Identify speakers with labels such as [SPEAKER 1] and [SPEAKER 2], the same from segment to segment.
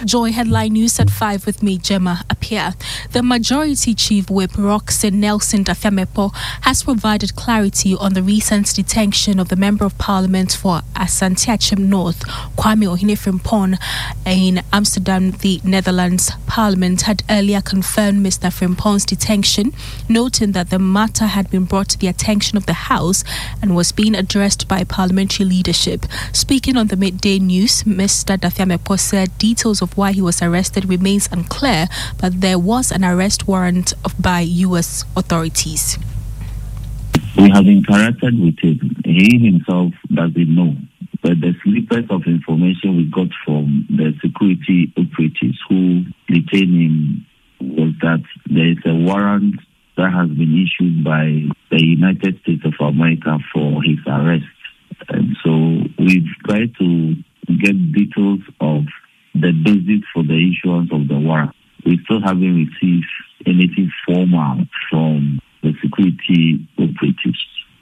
[SPEAKER 1] Joy headline news at 5 with me, Gemma Appiah. The Majority Chief Whip Roxanne Nelson Dafiamepo has provided clarity on the recent detention of the Member of Parliament for Asante Achem North, Kwame Ohene-Frimpong, in Amsterdam, the Netherlands. Parliament had earlier confirmed Mr. Frimpong's detention, noting that the matter had been brought to the attention of the House and was being addressed by parliamentary leadership. Speaking on the midday news, Mr. Dafiamepo said details of why he was arrested remains unclear, but there was an arrest warrant by U.S. authorities.
[SPEAKER 2] We have interacted with him. He himself doesn't know. But the snippets of information we got from the security operatives who detained him was that there is a warrant that has been issued by the United States of America for his arrest. And so we've tried to get details of the basis for the issuance of the warrant. We still haven't received anything formal from the security operatives.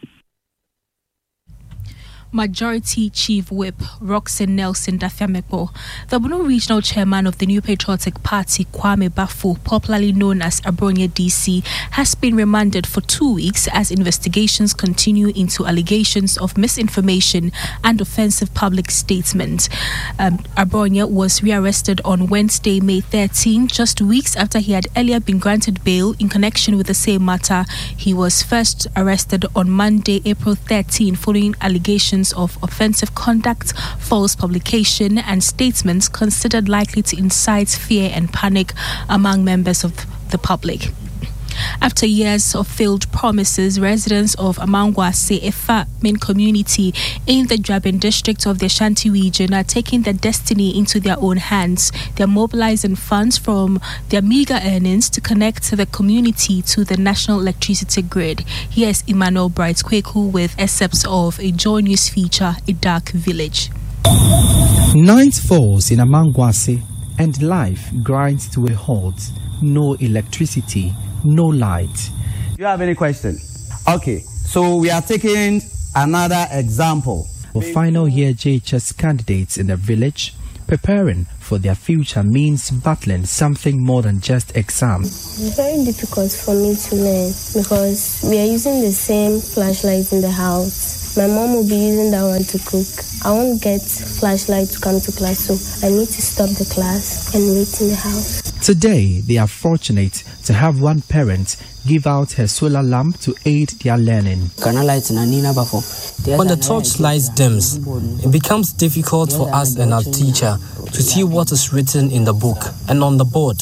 [SPEAKER 1] Majority Chief Whip Roxanne Nelson Dafiamepo. The Bono Regional Chairman of the New Patriotic Party, Kwame Bafo, popularly known as Abronya DC, has been remanded for 2 weeks as investigations continue into allegations of misinformation and offensive public statement. Abronya was rearrested on Wednesday, May 13, just weeks after he had earlier been granted bail in connection with the same matter. He was first arrested on Monday, April 13, following allegations of offensive conduct, false publication, and statements considered likely to incite fear and panic among members of the public. After years of failed promises, residents of Amangwase, Efa main community in the Draben district of the Ashanti region, are taking their destiny into their own hands. They are mobilizing funds from their meager earnings to connect the community to the national electricity grid. Here's Emmanuel Bright Kweku with excerpts of a Joy News feature, A Dark Village.
[SPEAKER 3] Night falls in Amangwase and life grinds to a halt. No electricity, no light.
[SPEAKER 4] Do you have any question? Okay, so we are taking another example.
[SPEAKER 3] For final year JHS candidates in the village, preparing for their future means battling something more than just exams.
[SPEAKER 5] It's very difficult for me to learn because we are using the same flashlight in the house. My mom will be using that one to cook. I won't get flashlight to come to class, so I need to stop the class and wait in the house.
[SPEAKER 3] Today, they are fortunate to have one parent give out her solar lamp to aid their learning.
[SPEAKER 6] When the torchlight dims, it becomes difficult for us and our teacher to see what is written in the book and on the board.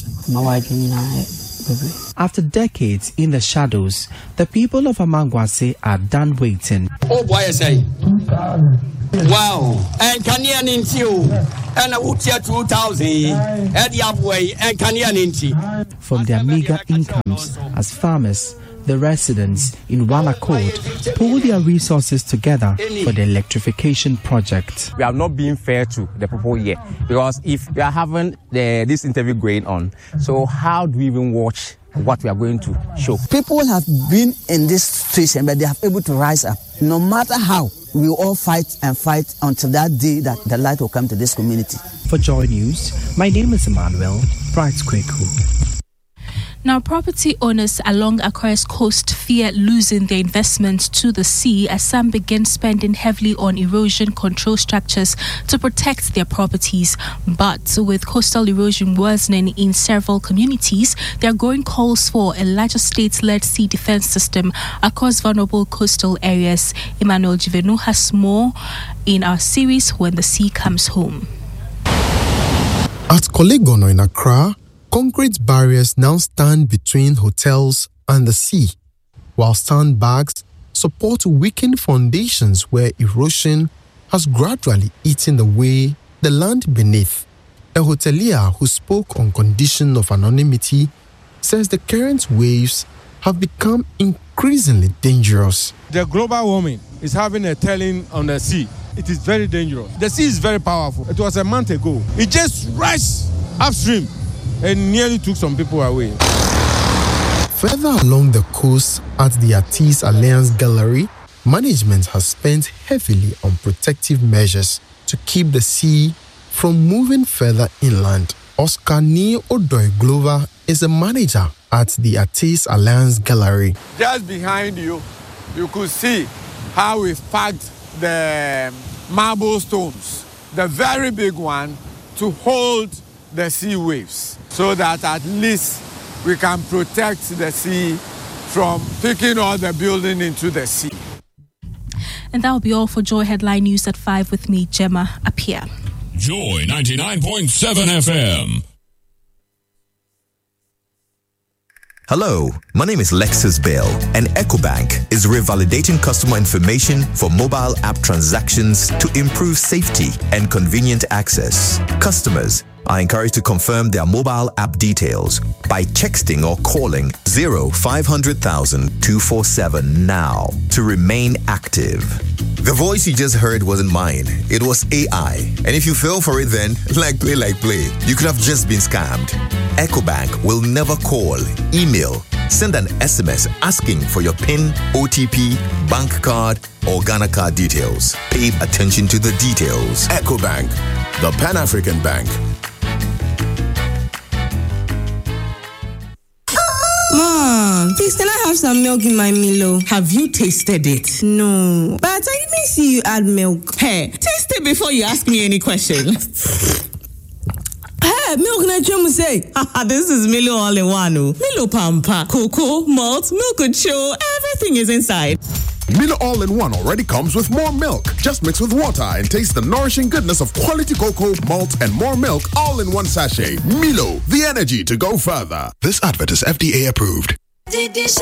[SPEAKER 3] After decades in the shadows, the people of Amangwase are done waiting.
[SPEAKER 7] Oh boy, I say. Wow. And Kanyan into you. And I would say 2,000. And Yabway and Kanyan into.
[SPEAKER 3] From their meager incomes as farmers, the residents, in one accord, pool their resources together for the electrification project.
[SPEAKER 8] We are not being fair to the people here because if we are having this interview going on, so how do we even watch what we are going to show?
[SPEAKER 4] People have been in this situation, but they have able to rise up. No matter how, we will all fight and fight until that day that the light will come to this community.
[SPEAKER 3] For Joy News, my name is Emmanuel Bright Kweku.
[SPEAKER 1] Now, property owners along Accra's coast fear losing their investments to the sea as some begin spending heavily on erosion control structures to protect their properties. But with coastal erosion worsening in several communities, there are growing calls for a larger state-led sea defense system across vulnerable coastal areas. Emmanuel Jivenu has more in our series When the Sea Comes Home.
[SPEAKER 9] At Kolegono in Accra, concrete barriers now stand between hotels and the sea, while sandbags support weakened foundations where erosion has gradually eaten away the land beneath. A hotelier who spoke on condition of anonymity says the current waves have become increasingly dangerous.
[SPEAKER 10] The global warming is having a telling on the sea. It is very dangerous. The sea is very powerful. It was a month ago. It just rushed upstream and nearly took some people away.
[SPEAKER 9] Further along the coast at the Artis Alliance Gallery, management has spent heavily on protective measures to keep the sea from moving further inland. Oscar Neil Odoy Glover is a manager at the Artists Alliance Gallery.
[SPEAKER 10] Just behind you, you could see how we packed the marble stones, the very big one, to hold the sea waves, so that at least we can protect the sea from picking all the building into the sea.
[SPEAKER 1] And that will be all for Joy Headline News at 5 with me, Gemma Appiah.
[SPEAKER 11] Joy 99.7 FM.
[SPEAKER 12] Hello, my name is Lexus Bell, and EcoBank is revalidating customer information for mobile app transactions to improve safety and convenient access. Customers are encouraged to confirm their mobile app details by texting or calling 0500,000 247 now to remain active. The voice you just heard wasn't mine. It was AI. And if you fell for it then, like play, you could have just been scammed. EcoBank will never call, email, send an SMS asking for your PIN, OTP, bank card, or Ghana card details. Pay attention to the details.
[SPEAKER 11] EcoBank, the Pan-African Bank.
[SPEAKER 13] Mom, please can I have some milk in my Milo? Have you tasted it? No, but I didn't see you add milk. Hey, taste it before you ask me any question. Hey, milk na chomu say. This is Milo all in one. Milo pampa, cocoa, malt, milk show, everything is inside.
[SPEAKER 11] Milo All-in-One already comes with more milk. Just mix with water and taste the nourishing goodness of quality cocoa, malt, and more milk all in one sachet. Milo, the energy to go further.
[SPEAKER 14] This advert is FDA approved.